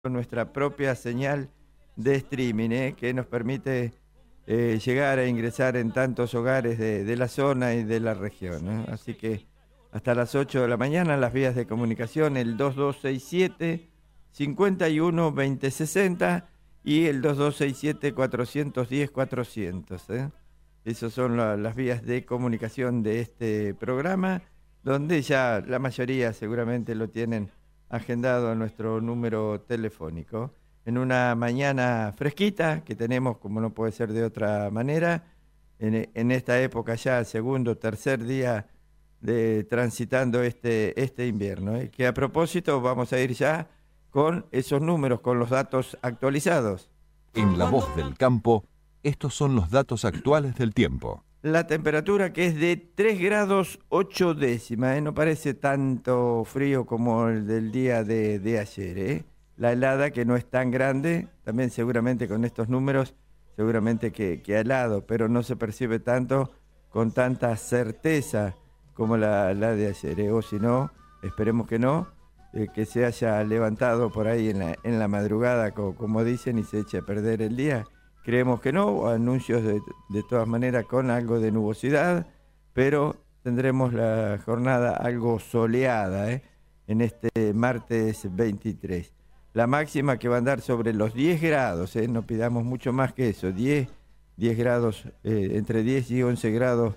nuestra propia señal de streaming, que nos permite llegar a ingresar en tantos hogares de la zona y de la región, ¿no? Así que hasta las 8 de la mañana las vías de comunicación, el 2267-512060 y el 2267-410-400. Esas son las vías de comunicación de este programa, donde ya la mayoría seguramente lo tienen agendado a nuestro número telefónico. En una mañana fresquita que tenemos, como no puede ser de otra manera, en esta época ya, segundo, tercer día de transitando este invierno, que a propósito vamos a ir ya con esos números, con los datos actualizados. En La Voz del Campo, estos son los datos actuales del tiempo. La temperatura que es de 3 grados 8 décimas, no parece tanto frío como el del día de ayer. La helada que no es tan grande, también seguramente con estos números, seguramente que helado, pero no se percibe tanto con tanta certeza como la de ayer. O si no, esperemos que no, que se haya levantado por ahí en la madrugada, como dicen, y se eche a perder el día. Creemos que no, anuncios de todas maneras con algo de nubosidad, pero tendremos la jornada algo soleada en este martes 23. La máxima que va a andar sobre los 10 grados, no pidamos mucho más que eso, 10 grados, entre 10 y 11 grados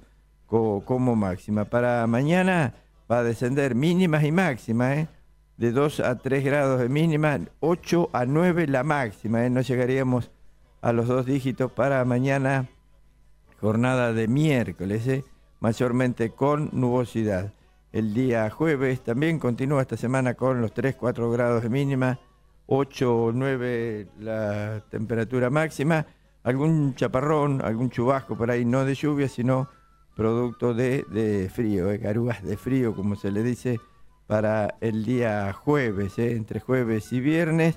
como máxima. Para mañana va a descender mínimas y máximas, de 2 a 3 grados de mínima, 8 a 9 la máxima, no llegaríamos a los 2 dígitos para mañana, jornada de miércoles, mayormente con nubosidad. El día jueves también continúa esta semana con los 3-4 grados de mínima, 8 o 9 la temperatura máxima, algún chaparrón, algún chubasco por ahí, no de lluvia, sino producto de frío, garúas de frío, como se le dice, para el día jueves, entre jueves y viernes,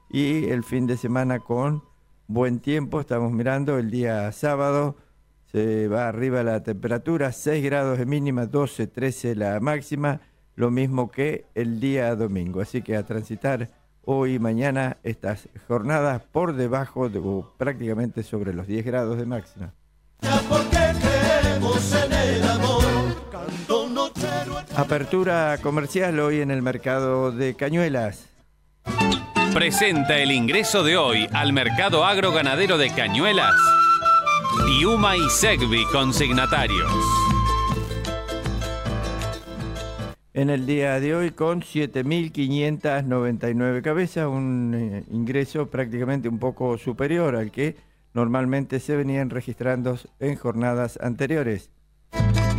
y el fin de semana con buen tiempo. Estamos mirando el día sábado, se va arriba la temperatura, 6 grados de mínima, 12, 13 la máxima, lo mismo que el día domingo. Así que a transitar hoy y mañana estas jornadas por debajo o prácticamente sobre los 10 grados de máxima. Apertura comercial hoy en el mercado de Cañuelas. Presenta el ingreso de hoy al mercado agroganadero de Cañuelas, Piuma y Segvi consignatarios. En el día de hoy con 7.599 cabezas, un ingreso prácticamente un poco superior al que normalmente se venían registrando en jornadas anteriores.